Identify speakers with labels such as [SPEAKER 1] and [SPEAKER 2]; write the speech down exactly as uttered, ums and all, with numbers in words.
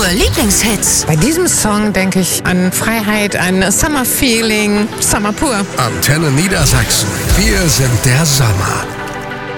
[SPEAKER 1] Eure Lieblingshits.
[SPEAKER 2] Bei diesem Song denke ich an Freiheit, an Summer Feeling, Summer pur.
[SPEAKER 3] Antenne Niedersachsen. Wir sind der Sommer.